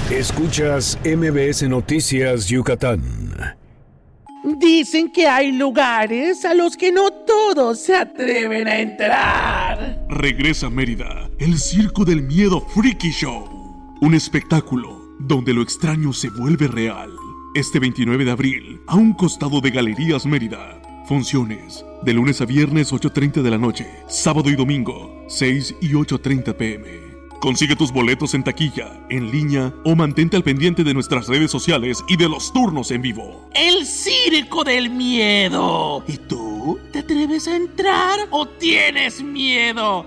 Escuchas MBS Noticias Yucatán. Dicen que hay lugares a los que no todos se atreven a entrar. Regresa a Mérida, el Circo del Miedo Freaky Show. Un espectáculo donde lo extraño se vuelve real. Este 29 de abril, a un costado de Galerías Mérida. Funciones de lunes a viernes 8:30 de la noche, sábado y domingo 6 y 8:30 p.m. Consigue tus boletos en taquilla, en línea o mantente al pendiente de nuestras redes sociales y de los turnos en vivo. El Circo del Miedo. ¿Y tú? ¿Te atreves a entrar o tienes miedo?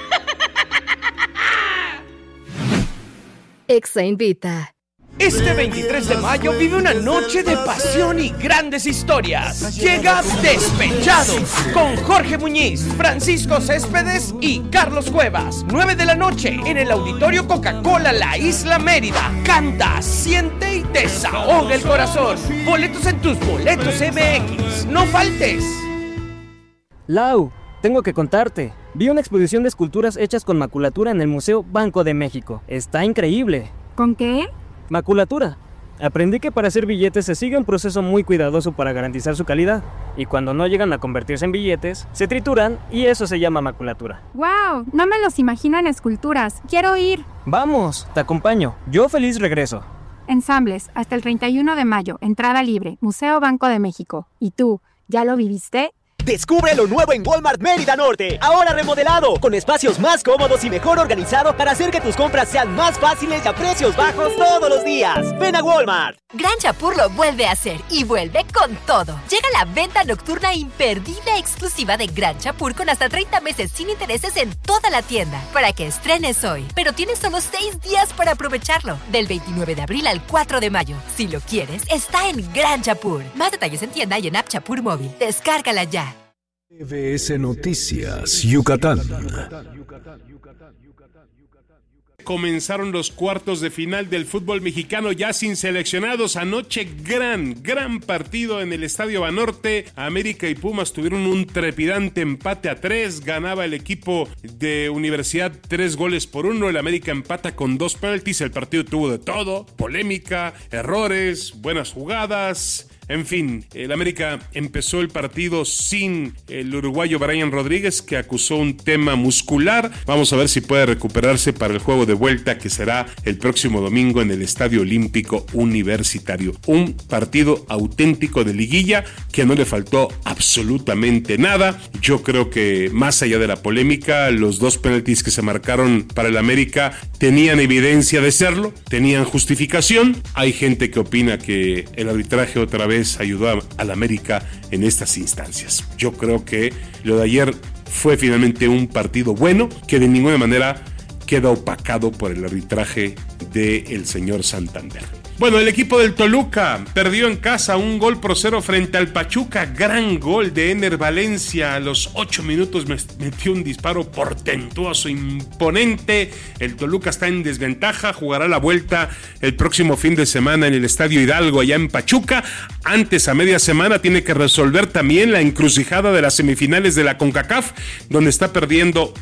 Exa invita. Este 23 de mayo vive una noche de pasión y grandes historias. Llega Despechados con Jorge Muñiz, Francisco Céspedes y Carlos Cuevas. 9 de la noche en el Auditorio Coca-Cola La Isla Mérida. Canta, siente y desahoga el corazón. Boletos en tus boletos MX. No faltes. Lau, tengo que contarte. Vi una exposición de esculturas hechas con maculatura en el Museo Banco de México. Está increíble. ¿Con qué? Maculatura. Aprendí que para hacer billetes se sigue un proceso muy cuidadoso para garantizar su calidad. Y cuando no llegan a convertirse en billetes, se trituran y eso se llama maculatura. ¡Wow! No me los imagino en esculturas. ¡Quiero ir! Vamos, te acompaño. Yo feliz regreso. Ensambles, hasta el 31 de mayo. Entrada libre. Museo Banco de México. ¿Y tú, ya lo viviste? Descubre lo nuevo en Walmart Mérida Norte, ahora remodelado, con espacios más cómodos y mejor organizado para hacer que tus compras sean más fáciles y a precios bajos todos los días. ¡Ven a Walmart! Gran Chapur lo vuelve a hacer y vuelve con todo. Llega la venta nocturna imperdible exclusiva de Gran Chapur con hasta 30 meses sin intereses en toda la tienda, para que estrenes hoy. Pero tienes solo 6 días para aprovecharlo, del 29 de abril al 4 de mayo. Si lo quieres, está en Gran Chapur. Más detalles en tienda y en app Chapur móvil. Descárgala ya. MBS Noticias Yucatán. Comenzaron los cuartos de final del fútbol mexicano ya sin seleccionados. Anoche gran partido en el Estadio Banorte. América y Pumas tuvieron un trepidante empate a 3. Ganaba el equipo de Universidad 3-1. El América empata con 2 penaltis. El partido tuvo de todo: polémica, errores, buenas jugadas. En fin, el América empezó el partido sin el uruguayo Brian Rodríguez, que acusó un tema muscular. Vamos a ver si puede recuperarse para el juego de vuelta, que será el próximo domingo en el Estadio Olímpico Universitario. Un partido auténtico de liguilla que no le faltó absolutamente nada. Yo creo que más allá de la polémica, los 2 penaltis que se marcaron para el América tenían evidencia de serlo, tenían justificación. Hay gente que opina que el arbitraje otra vez ayudó al América en estas instancias. Yo creo que lo de ayer fue finalmente un partido bueno, que de ninguna manera queda opacado por el arbitraje del señor Santander. Bueno, el equipo del Toluca perdió en casa 1-0 frente al Pachuca. Gran gol de Ener Valencia. A los 8 minutos metió un disparo portentoso, imponente. El Toluca está en desventaja. Jugará la vuelta el próximo fin de semana en el Estadio Hidalgo, allá en Pachuca. Antes, a media semana, tiene que resolver también la encrucijada de las semifinales de la CONCACAF, donde está perdiendo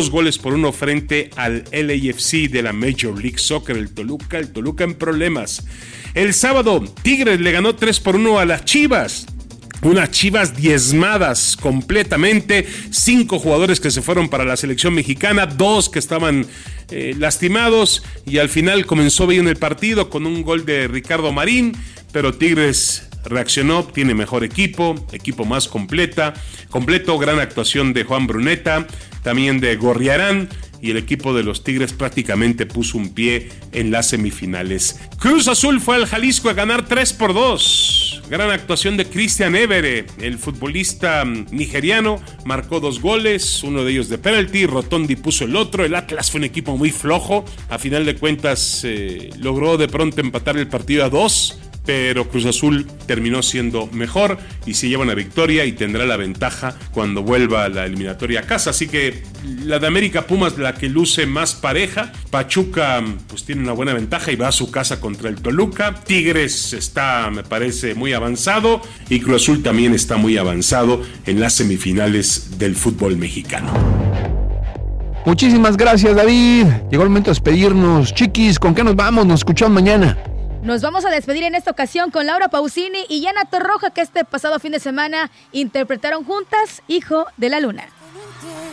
2-1 frente al LAFC de la Major League Soccer. El Toluca en problemas. El sábado, Tigres le ganó 3-1 a las Chivas. Unas Chivas diezmadas completamente. 5 jugadores que se fueron para la selección mexicana, 2 que estaban lastimados, y al final comenzó bien el partido con un gol de Ricardo Marín, pero Tigres reaccionó, tiene mejor equipo más completo, gran actuación de Juan Bruneta, también de Gorriarán, y el equipo de los Tigres prácticamente puso un pie en las semifinales. Cruz Azul fue al Jalisco a ganar 3-2. Gran actuación de Christian Evere, el futbolista nigeriano, marcó 2 goles, uno de ellos de penalti, Rotondi puso el otro. El Atlas fue un equipo muy flojo, a final de cuentas logró de pronto empatar el partido a 2, pero Cruz Azul terminó siendo mejor y se lleva una victoria y tendrá la ventaja cuando vuelva a la eliminatoria a casa. Así que la de América Pumas, la que luce más pareja. Pachuca pues tiene una buena ventaja y va a su casa contra el Toluca. Tigres está, me parece, muy avanzado, y Cruz Azul también está muy avanzado en las semifinales del fútbol mexicano. Muchísimas gracias, David. Llegó el momento de despedirnos. Chiquis, ¿con qué nos vamos? Nos escuchamos mañana. Nos vamos a despedir en esta ocasión con Laura Pausini y Yana Torroja, que este pasado fin de semana interpretaron juntas Hijo de la Luna.